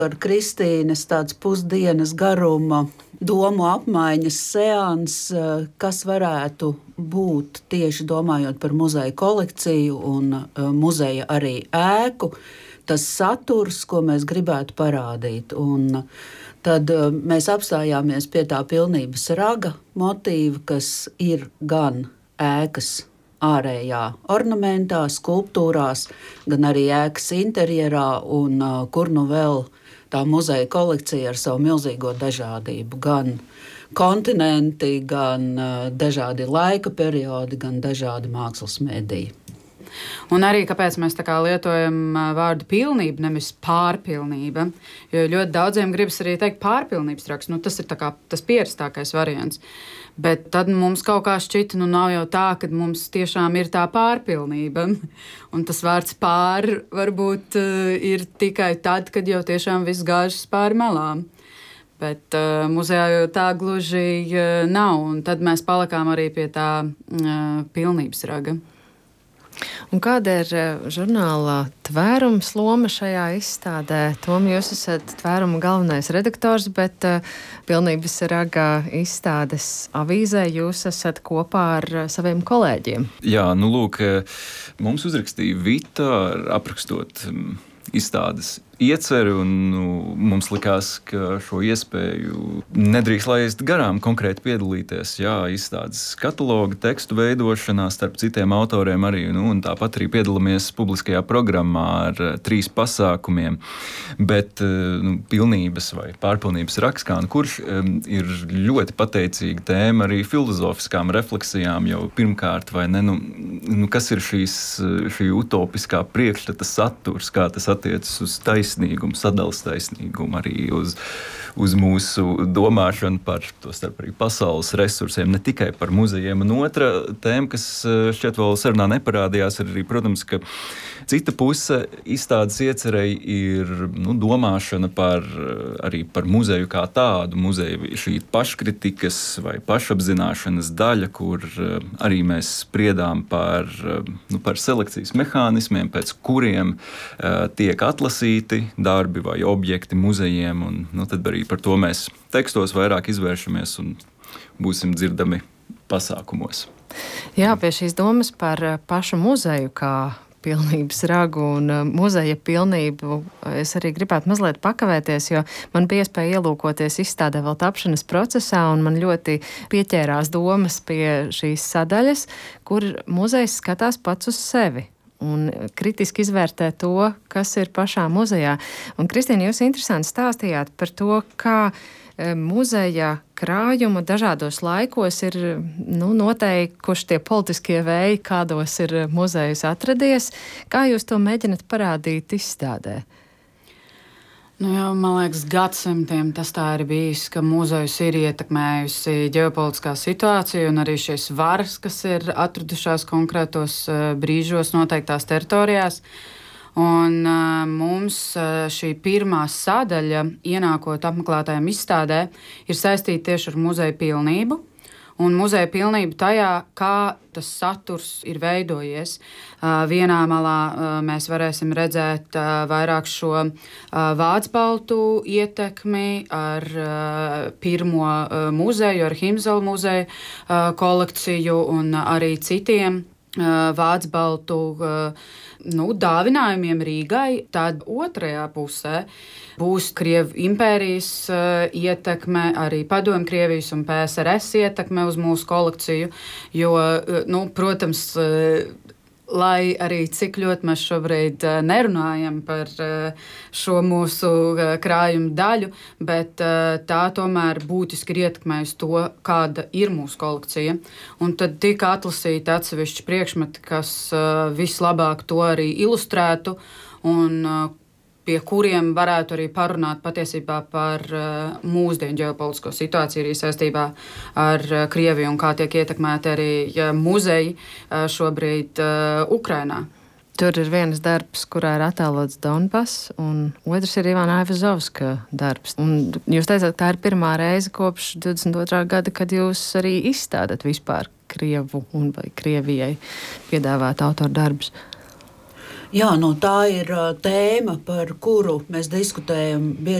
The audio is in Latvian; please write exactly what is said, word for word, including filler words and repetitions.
ar Kristīnes tāds pusdienas garuma domu apmaiņas seans, kas varētu būt tieši domājot par muzeja kolekciju un muzeja arī ēku, tas saturs, ko mēs gribētu parādīt. Un tad mēs apstājāmies pie tā pilnības raga motīva, kas ir gan ēkas ārējā ornamentā, skulptūrās, gan arī ēkas interjerā, un uh, kur nu vēl tā muzeja kolekcija ar savu milzīgo dažādību. Gan kontinenti, gan uh, dažādi laika periodi, gan dažādi mākslas mediji. Un arī kāpēc mēs tā kā lietojam vārdu pilnība, nevis pārpilnība. Jo ļoti daudziem gribas arī teikt pārpilnības raksts. Nu, tas ir tā kā tas pierastākais variants. Bet tad mums kaut kā šķita, nu nav jau tā, ka mums tiešām ir tā pārpilnība. Un tas vārds pār varbūt uh, ir tikai tad, kad jau tiešām viss gāžas pāri malām. Bet uh, muzejā jau tā gluži uh, nav. Un tad mēs palikām arī pie tā uh, pilnības raga. Un kāda ir žurnāla Tvērums loma šajā izstādē? Tom, jūs esat Tvēruma galvenais redaktors, bet uh, Pilnības raga izstādes avīzē jūs esat kopā ar saviem kolēģiem. Jā, nu lūk, mums uzrakstīja Vita aprakstot izstādes ieceri, un nu, mums likās, ka šo iespēju nedrīkst laist garām konkrēti piedalīties. Jā, izstādes kataloga tekstu veidošanā starp citiem autoriem arī, nu, un tāpat arī piedalāmies publiskajā programmā ar trīs pasākumiem. Bet nu, pilnības vai pārpilnības raksts, kā nu kurš, ir ļoti pateicīga tēma arī filozofiskām refleksijām jau pirmkārt, vai ne, nu, nu kas ir šīs, šī utopiskā priekšstata saturs, kā tas attiecas uz taisnību, taisnīgumu, sadalas taisnīgumu, arī uz, uz mūsu domāšanu par to starp arī pasaules resursiem, ne tikai par muzejiem. Un otra tēma, kas šķiet vēl sarunā neparādījās, ir arī, protams, ka cita puse izstādes iecerei ir nu, domāšana par, arī par muzeju kā tādu. Muzeju šī paškritikas vai pašapzināšanas daļa, kur arī mēs spriedām par, nu, par selekcijas mehānismiem, pēc kuriem uh, tiek atlasīti darbi vai objekti muzejiem, un nu, tad arī par to mēs tekstos vairāk izvēršamies un būsim dzirdami pasākumos. Jā, pie šīs domas par pašu muzeju kā pilnības ragu un muzeja pilnību es arī gribētu mazliet pakavēties, jo man bija iespēja ielūkoties izstādē vēl tapšanas procesā, un man ļoti pieķērās domas pie šīs sadaļas, kur muzejs skatās pats uz sevi un kritiski izvērtē to, kas ir pašā muzejā. Un, Kristīna, jūs interesanti stāstījāt par to, kā muzeja krājuma dažādos laikos ir nu, noteikuši tie politiskie vēji, kādos ir muzejus atradies. Kā jūs to mēģināt parādīt izstādē? Nu jau, man liekas, gadsimtiem tas tā ir bijis, ka muzejus ir ietekmējusi ģeopolitiskā situācija un arī šīs varas, kas ir atradušās konkrētos brīžos noteiktās teritorijās. Un uh, mums uh, šī pirmā sadaļa, ienākot apmeklētājiem izstādē, ir saistīta tieši ar muzeja pilnību. Un muzeja pilnība tajā, kā tas saturs ir veidojies. Uh, vienā malā uh, mēs varēsim redzēt uh, vairāk šo uh, vācbaltu ietekmi ar uh, pirmo uh, muzeju, ar Himzela muzeja uh, kolekciju un arī citiem uh, vācbaltu uh, nu, dāvinājumiem Rīgai. Tad otrajā pusē būs Krievu impērijas uh, ietekme, arī Padomju Krievijas un P S R S ietekme uz mūsu kolekciju, jo, uh, nu, protams, uh, lai arī cik ļoti mēs šobrīd uh, nerunājam par uh, šo mūsu uh, krājumu daļu, bet uh, tā tomēr būtiski ir ietekmējusi to, kāda ir mūsu kolekcija. Un tad tika atlasīti atsevišķi priekšmeti, kas uh, vislabāk to arī ilustrētu un uh, pie kuriem varētu arī parunāt patiesībā par uh, mūsdienu ģeopolitisko situāciju arī saistībā ar uh, Krieviju un kā tiek ietekmēti arī uh, muzeji uh, šobrīd uh, Ukrainā. Tur ir viens darbs, kurā ir attēlots Donbass, un otrs ir Ivana Aivazovska darbs. Un jūs teicāt, tā ir pirmā reize kopš divdesmit otrā gada, kad jūs arī izstādat vispār Krievu un vai Krievijai piedāvāt autoru darbus. Jā, no tā ir tēma, par kuru mēs diskutējam bieži